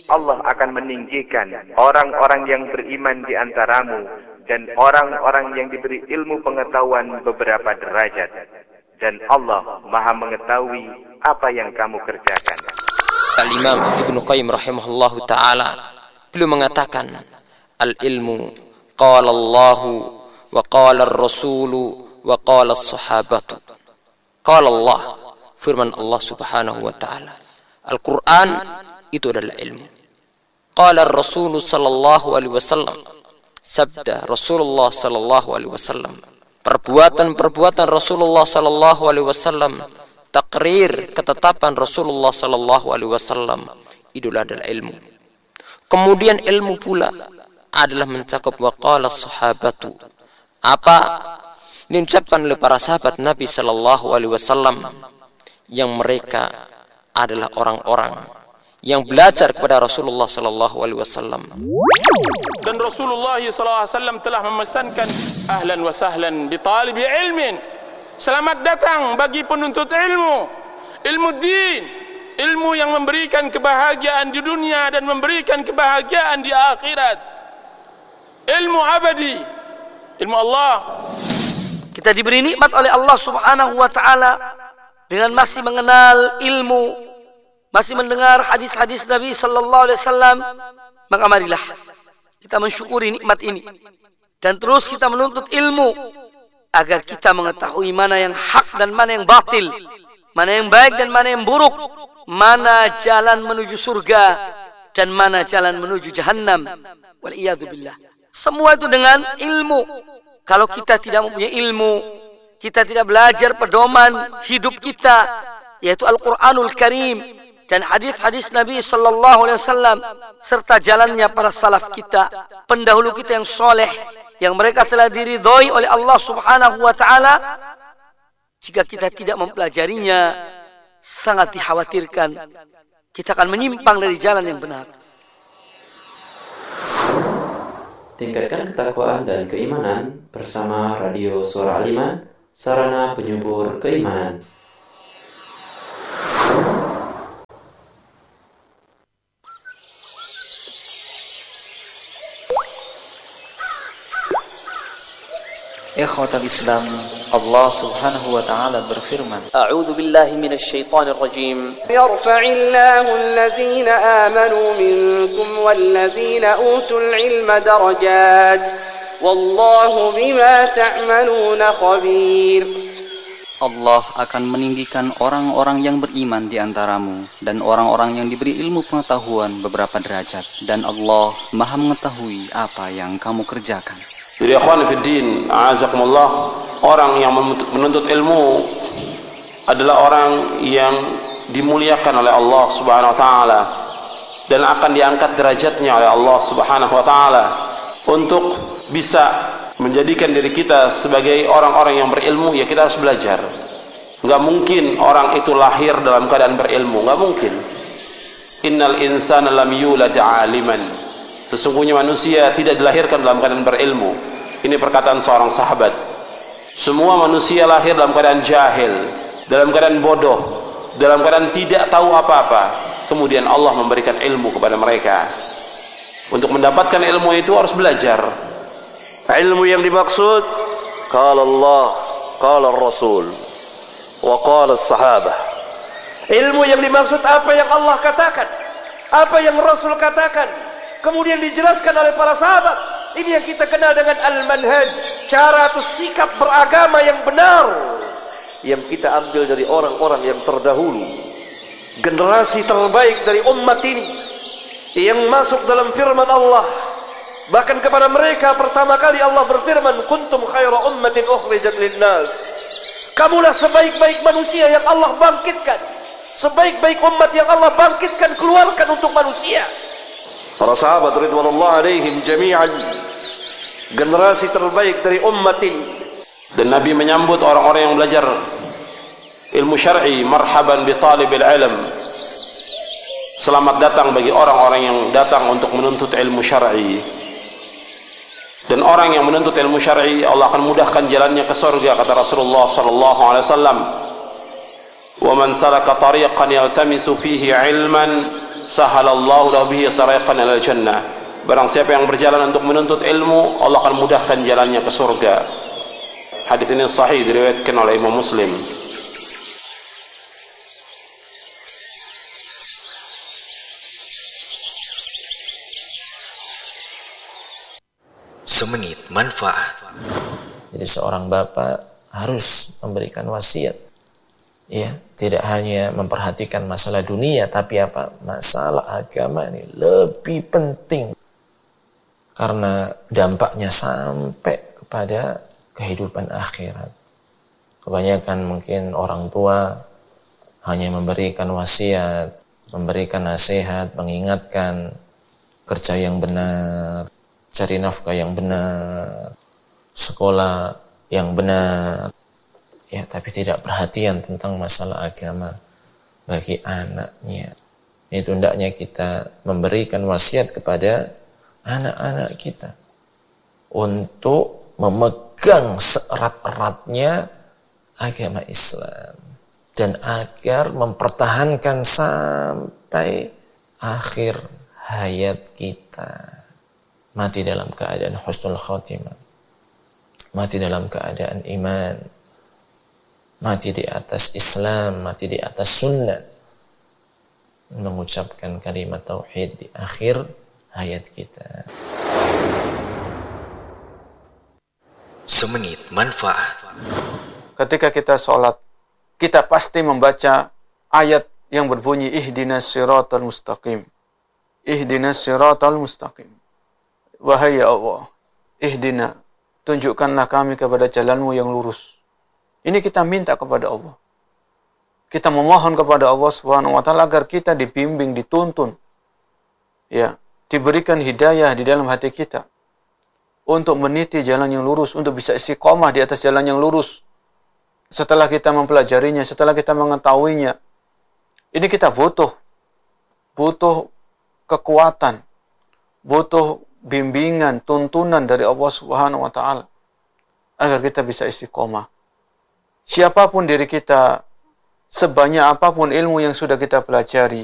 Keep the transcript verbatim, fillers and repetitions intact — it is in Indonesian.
Allah akan meninggikan orang-orang yang beriman di antaramu dan orang-orang yang diberi ilmu pengetahuan beberapa derajat. Dan Allah Maha mengetahui apa yang kamu kerjakan. Al-Imam Ibnu Qayyim rahimahullahu ta'ala beliau mengatakan, al-ilmu qala Allahu wa qala ar-rasulu wa qala as-sahabatu. Qala Allah, firman Allah subhanahu wa ta'ala. Al-Quran itu adalah ilmu. Qala ar-rasulu sallallahu alaihi wasallam, sabda Rasulullah sallallahu alaihi wasallam. Perbuatan-perbuatan Rasulullah sallallahu alaihi wasallam, takrir ketetapan Rasulullah sallallahu alaihi wasallam, itu adalah ilmu. Kemudian ilmu pula adalah mencakup waqala sahabatu. Apa diucapkan oleh para sahabat Nabi sallallahu alaihi wasallam yang mereka adalah orang-orang yang belajar kepada Rasulullah sallallahu alaihi wasallam. Dan Rasulullah sallallahu alaihi wasallam telah memesankan, ahlan wa sahlan bi talibi ilmin. Selamat datang bagi penuntut ilmu. Ilmu din, ilmu yang memberikan kebahagiaan di dunia dan memberikan kebahagiaan di akhirat. Ilmu abadi, ilmu Allah. Kita diberi nikmat oleh Allah Subhanahu wa taala dengan masih mengenal ilmu, masih mendengar hadis-hadis Nabi sallallahu alaihi wasallam, maka marilah kita mensyukuri nikmat ini dan terus kita menuntut ilmu agar kita mengetahui mana yang hak dan mana yang batil, mana yang baik dan mana yang buruk, mana jalan menuju surga dan mana jalan menuju jahannam. Wal iyadu billah. Semua itu dengan ilmu. Kalau kita tidak mempunyai ilmu, kita tidak belajar pedoman hidup kita, yaitu Al-Quranul Karim dan hadis-hadis Nabi sallallahu alaihi wasallam serta jalannya para salaf kita, pendahulu kita yang soleh, yang mereka telah diridhoi oleh Allah Subhanahu wa taala. Jika kita tidak mempelajarinya, sangat dikhawatirkan kita akan menyimpang dari jalan yang benar. Tingkatkan ketakwaan dan keimanan bersama Radio Suara Al-Iman, sarana penyubur keimanan. Ikhwatal Islam, Allah Subhanahu wa taala berfirman, A'udzu billahi minasy syaithanir rajim. Yarfa'illahu alladhina amanu minkum walladzina utul ilma darajat. Wallahu bima ta'maluna khabir. Allah akan meninggikan orang-orang yang beriman di antaramu dan orang-orang yang diberi ilmu pengetahuan beberapa derajat, dan Allah Maha mengetahui apa yang kamu kerjakan. Jadi ikhwan fiddin, a'azakumullah, orang yang menuntut ilmu adalah orang yang dimuliakan oleh Allah Subhanahu wa taala dan akan diangkat derajatnya oleh Allah Subhanahu wa taala untuk bisa menjadikan diri kita sebagai orang-orang yang berilmu. Ya, kita harus belajar. Enggak mungkin orang itu lahir dalam keadaan berilmu, enggak mungkin. Innal insana lam yulad 'aliman. Sesungguhnya manusia tidak dilahirkan dalam keadaan berilmu. Ini perkataan seorang sahabat. Semua manusia lahir dalam keadaan jahil, dalam keadaan bodoh, dalam keadaan tidak tahu apa-apa. Kemudian Allah memberikan ilmu kepada mereka. Untuk mendapatkan ilmu itu harus belajar. Ilmu yang dimaksud qala Allah, qala Rasul, wa qala as-sahabah. Ilmu yang dimaksud apa yang Allah katakan, apa yang Rasul katakan, kemudian dijelaskan oleh para sahabat. Ini yang kita kenal dengan al-manhaj, cara atau sikap beragama yang benar yang kita ambil dari orang-orang yang terdahulu, generasi terbaik dari umat ini yang masuk dalam firman Allah. Bahkan kepada mereka pertama kali Allah berfirman, kuntum khaira ummatin ukhrijat linnas. Kamulah sebaik-baik manusia yang Allah bangkitkan, sebaik-baik umat yang Allah bangkitkan, keluarkan untuk manusia. Para sahabat ridwanullah alaihim jami'an, generasi terbaik dari umat ini. Dan Nabi menyambut orang-orang yang belajar ilmu syar'i, marhaban bi talibil ilm. Selamat datang bagi orang-orang yang datang untuk menuntut ilmu syar'i. Dan orang yang menuntut ilmu syar'i, Allah akan mudahkan jalannya ke surga, kata Rasulullah sallallahu alaihi wasallam. Wa man salaka tariqan yaltamisu fihi ilman sahalallahu lahu bihi tariqan ilal jannah. Barang siapa yang berjalan untuk menuntut ilmu, Allah akan mudahkan jalannya ke surga. Hadis ini sahih, diriwayatkan oleh Imam Muslim. Semenit manfaat. Jadi seorang bapak harus memberikan wasiat, ya, tidak hanya memperhatikan masalah dunia, tapi apa, masalah agama ini lebih penting karena dampaknya sampai kepada kehidupan akhirat. Kebanyakan mungkin orang tua hanya memberikan wasiat, memberikan nasihat, mengingatkan kerja yang benar, cari nafkah yang benar, sekolah yang benar, ya, tapi tidak perhatian tentang masalah agama bagi anaknya. Itu hendaknya kita memberikan wasiat kepada anak-anak kita untuk memegang seerat-eratnya agama Islam dan agar mempertahankan sampai akhir hayat kita, mati dalam keadaan husnul khotimah, mati dalam keadaan iman, mati di atas Islam, mati di atas sunnah, mengucapkan kalimat tauhid di akhir hayat kita. Semenit manfaat. Ketika kita sholat, kita pasti membaca ayat yang berbunyi ihdinas siratal mustaqim. Ihdinas siratal mustaqim. Wahai ya Allah, ihdina, tunjukkanlah kami kepada jalanmu yang lurus. Ini kita minta kepada Allah. Kita memohon kepada Allah Subhanahu wa taala agar kita dibimbing, dituntun, ya, diberikan hidayah di dalam hati kita untuk meniti jalan yang lurus, untuk bisa istiqomah di atas jalan yang lurus. Setelah kita mempelajarinya, setelah kita mengetahuinya, ini kita butuh butuh kekuatan, butuh bimbingan, tuntunan dari Allah Subhanahu wa taala agar kita bisa istiqomah. Siapapun diri kita, sebanyak apapun ilmu yang sudah kita pelajari,